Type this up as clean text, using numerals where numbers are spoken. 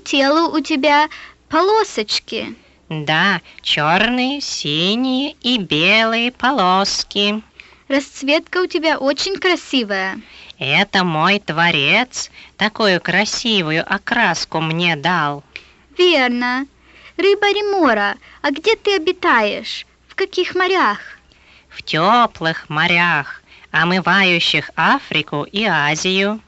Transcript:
телу у тебя полосочки. Да, черные, синие и белые полоски. Расцветка у тебя очень красивая. Это мой творец такую красивую окраску мне дал. Верно. Рыба Ремора, а где ты обитаешь? В каких морях? В теплых морях, омывающих Африку и Азию.